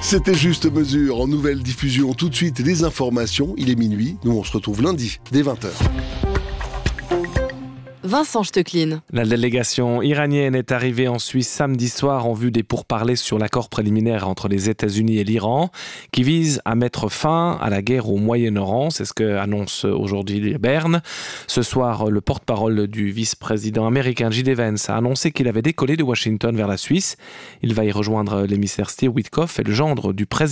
C'était Juste Mesure en nouvelle diffusion. Tout de suite, les informations. Il est minuit. Nous, on se retrouve lundi, dès 20h. Vincent Stecklin. La délégation iranienne est arrivée en Suisse samedi soir en vue des pourparlers sur l'accord préliminaire entre les États-Unis et l'Iran qui vise à mettre fin à la guerre au Moyen-Orient. C'est ce que annonce aujourd'hui Berne. Ce soir, le porte-parole du vice-président américain J.D. Vance a annoncé qu'il avait décollé de Washington vers la Suisse. Il va y rejoindre l'émissaire Steve Witkoff et le gendre du président